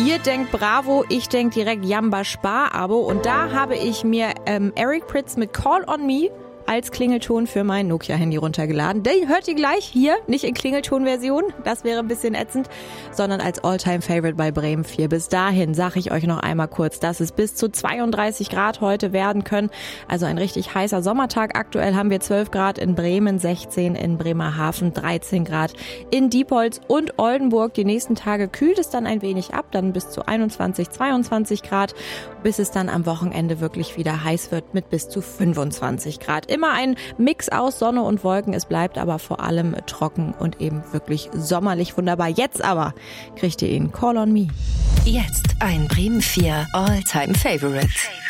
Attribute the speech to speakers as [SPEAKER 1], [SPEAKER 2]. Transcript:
[SPEAKER 1] Ihr denkt Bravo, ich denk direkt Jamba Spar-Abo. Und da habe ich mir Eric Prydz mit Call on Me als Klingelton für mein Nokia-Handy runtergeladen. Den hört ihr gleich hier, nicht in Klingelton-Version, das wäre ein bisschen ätzend, sondern als All-Time-Favorite bei Bremen 4. Bis dahin sage ich euch noch einmal kurz, dass es bis zu 32 Grad heute werden können. Also ein richtig heißer Sommertag. Aktuell haben wir 12 Grad in Bremen, 16 in Bremerhaven, 13 Grad in Diepholz und Oldenburg. Die nächsten Tage kühlt es dann ein wenig ab, dann bis zu 21, 22 Grad, bis es dann am Wochenende wirklich wieder heiß wird mit bis zu 25 Grad. Immer ein Mix aus Sonne und Wolken. Es bleibt aber vor allem trocken und eben wirklich sommerlich wunderbar. Jetzt aber kriegt ihr ihn. Call on Me.
[SPEAKER 2] Jetzt ein Bremen 4 All-Time Favorite.